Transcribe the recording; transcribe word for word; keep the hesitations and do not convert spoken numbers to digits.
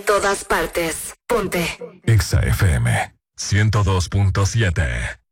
todas partes. Ponte. Exa F M ciento dos punto siete.